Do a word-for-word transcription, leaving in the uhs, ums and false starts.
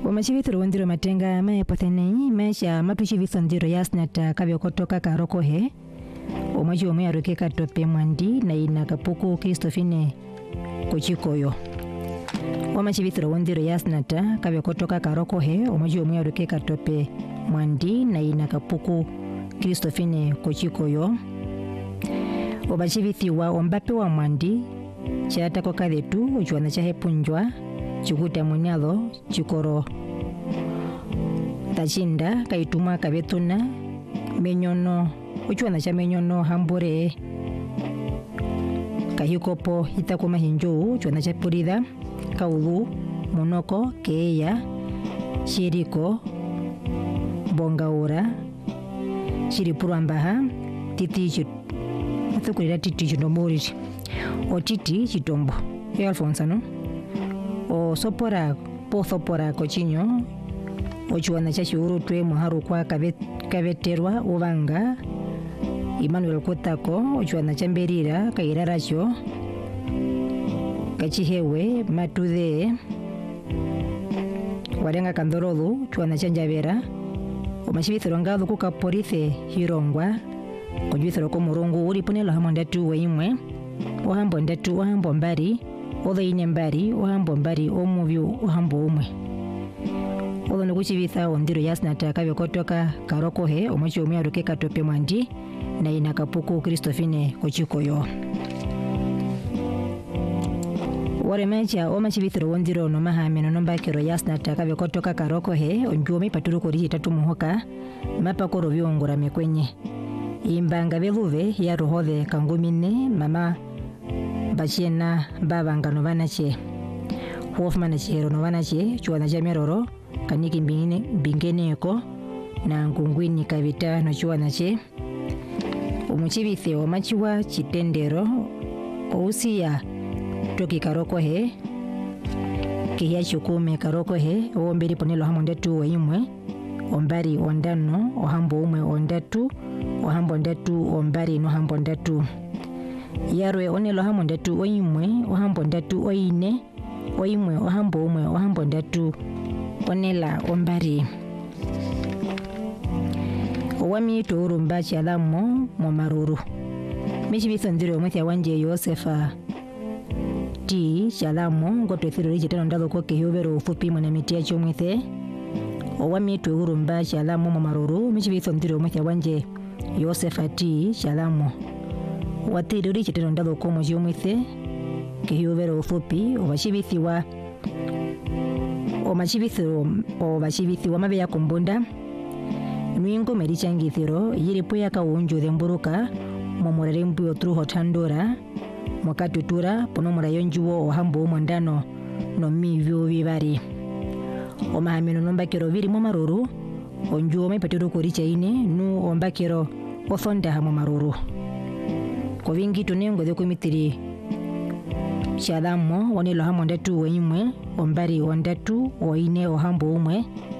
Omachivithiro wandiro matenga mae pothenei mesha matuchivithondiro yasnata kabyo kotoka karokohe omaji omwe aruke katope mwandi na ina kapuku Kristofine kochikoyo. Omachivithiro wandiro yasnata kabyo kotoka karokohe omaji omwe aruke katope mwandi na ina kapuku Kristofine kochikoyo. Obachivithiwa ombape wa mwandi chata kokadhetu ochuana chahepunjwa chikuta munyalo chikoro tachinda kaitumwa kabetuna menyono ochuana cha menyono hambure kahikopo hitakoma hinjo chuana cha purida kaulu monoko keya shiriko bongaura shiripurwambaha titi chit athukurira titi chinomori o titi chitombo e Alfonso no o sopora pothopora kochinyo ochuana cha chiurutwe muharu kwa kaveterwa uvanga Emmanuel Kotako ochuana cha mberira kairaracho kachihewe matuthe warenga kandorolu chuana cha njavera omachivithiro ngathu kukaporithe hirongwa kujwithiro ko murungu uri ponelo hamondatu weimwe ohambo ndatu ohambo mbari othaine mbari ohambo mbari omuvyu ohambo umwe odo nokuchivitha ondiro yasnata kabyo kotoka karokohe omachi omwe aruke katope mwandi na ina kapuku Kristofine kochikoyo. Wore mecha omachivithiro wondiro no mahameno nombakiro yasnata kabyo kotoka karokohe onjuomi paturuko riji tatu muhoka mapakoro vyongora mekwenye imbanga veluve ya rohove kangumine mama bachena babangano banache Hoffman chero no banache chuana cha meroro kaniki mbingine bingeneko na ngungwini kavita no chuana che omuchivithe omachiwa chitendero ousia toki karokohe kiya chukume karokohe omberi ponelo hamondatu weimwe ombari ondano ohambo umwe ondatu ohambo ndatu ombari no hambo ndatu yarwe onelo hambo ndatu oimwe ohambo ndatu oine oimwe ohambo umwe ohambo ndatu onela ombari owami turumba chalamo momaruru michibithondiro omwethya wanje Yosefa ti chalamo ngotwethiro lijitano ndalo koke yovero ufupi mwana mitia chomwethe owami turumba chalamo momaruru michibithondiro omwethya wanje Yosefa ti chalamo watiro lijitano ndalo komo chomwethe kehiyovero ufupi obachibithiwa omachibithiro obachibithiwa mabeya kombunda nwingo merichangithiro yiripo yakaunjo themburuka momorere mbyo truho tandora mwakatutura pono murayonjuwo ohambo omwandano no mivyo vibari omahamino nombakiro viri momaruru onjuwo maipatiro koricha ine nu ombakiro othonda hamo maruru kovingi tunengo de komitiri chadamo wanelo hamo ndatu weimwe ombari ondatu oine ohambo umwe